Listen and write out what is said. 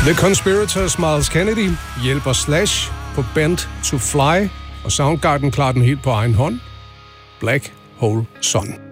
The Conspirators, Miles Kennedy, hjælper Slash på Bent to Fly, og Soundgarden klarer den helt på egen hånd. Black Hole Sun.